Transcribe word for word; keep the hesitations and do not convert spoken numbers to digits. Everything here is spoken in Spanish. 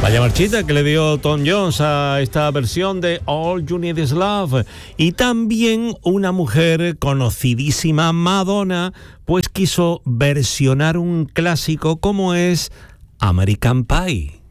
Vaya marchita que le dio Tom Jones a esta versión de All You Need Is Love. Y también una mujer conocidísima, Madonna, pues quiso versionar un clásico como es American Pie.